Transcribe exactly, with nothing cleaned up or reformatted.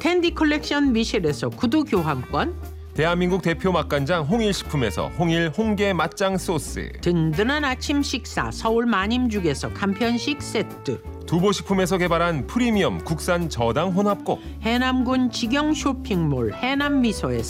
텐디 컬렉션 미셸에서 구두 교환권, 대한민국 대표 맛간장 홍일식품에서 홍일 홍게 맛장 소스, 든든한 아침 식사 서울 마님죽에서 간편식 세트, 두보식품에서 개발한 프리미엄 국산 저당 혼합곡, 해남군 직영 쇼핑몰 해남미소에서